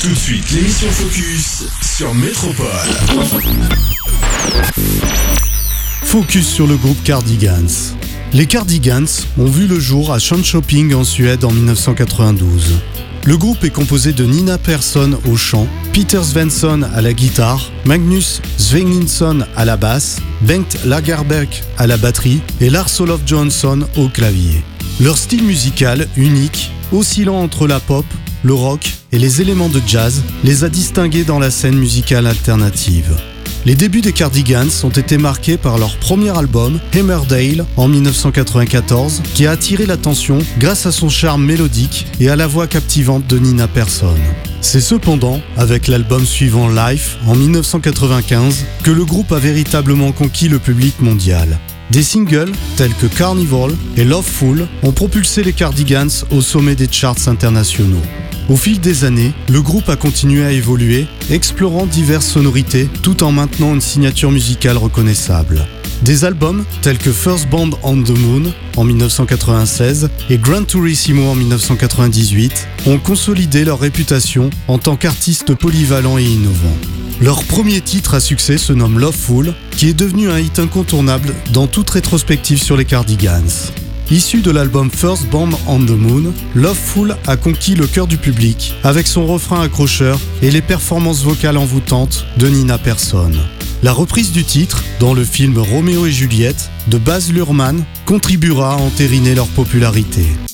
Tout de suite, l'émission Focus sur Métropole. Focus sur le groupe Cardigans. Les Cardigans ont vu le jour à Jönköping en Suède en 1992. Le groupe est composé de Nina Persson au chant, Peter Svensson à la guitare, Magnus Svenningsson à la basse, Bengt Lagerberg à la batterie et Lars-Olof Johansson au clavier. Leur style musical, unique, oscillant entre la pop, le rock et les éléments de jazz, les a distingués dans la scène musicale alternative. Les débuts des Cardigans ont été marqués par leur premier album, Emmerdale, en 1994, qui a attiré l'attention grâce à son charme mélodique et à la voix captivante de Nina Persson. C'est cependant avec l'album suivant Life, en 1995, que le groupe a véritablement conquis le public mondial. Des singles tels que Carnival et Loveful ont propulsé les Cardigans au sommet des charts internationaux. Au fil des années, le groupe a continué à évoluer, explorant diverses sonorités tout en maintenant une signature musicale reconnaissable. Des albums tels que First Band on the Moon en 1996 et Gran Turismo en 1998 ont consolidé leur réputation en tant qu'artistes polyvalents et innovants. Leur premier titre à succès se nomme Loveful, qui est devenu un hit incontournable dans toute rétrospective sur les Cardigans. Issu de l'album First Band on the Moon, Loveful a conquis le cœur du public avec son refrain accrocheur et les performances vocales envoûtantes de Nina Persson. La reprise du titre, dans le film Roméo et Juliette, de Baz Luhrmann, contribuera à entériner leur popularité.